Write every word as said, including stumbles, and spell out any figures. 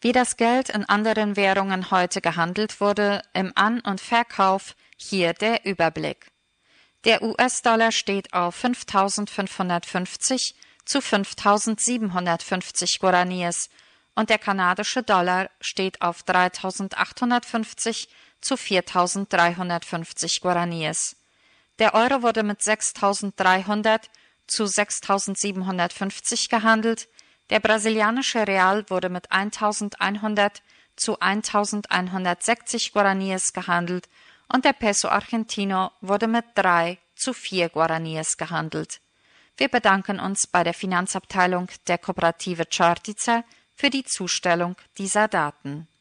Wie das Geld in anderen Währungen heute gehandelt wurde, im An- und Verkauf, hier der Überblick. Der U S-Dollar steht auf fünftausendfünfhundertfünfzig zu fünftausendsiebenhundertfünfzig Guaraníes und der kanadische Dollar steht auf dreitausendachthundertfünfzig zu viertausenddreihundertfünfzig Guaraníes. Der Euro wurde mit sechstausenddreihundert zu sechstausendsiebenhundertfünfzig gehandelt, der brasilianische Real wurde mit eintausendeinhundert zu eintausendeinhundertsechzig Guaraníes gehandelt und der Peso Argentino wurde mit drei zu vier Guaraníes gehandelt. Wir bedanken uns bei der Finanzabteilung der Kooperative Čartica für die Zustellung dieser Daten.